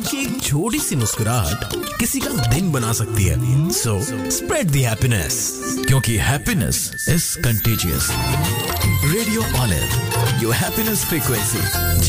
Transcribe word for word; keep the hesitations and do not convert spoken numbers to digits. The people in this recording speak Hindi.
आपकी एक छोटी सी मुस्कुराहट किसी का दिन बना सकती है। सो स्प्रेड द हैप्पीनेस, क्योंकि happiness is contagious. Radio olive, your happiness frequency.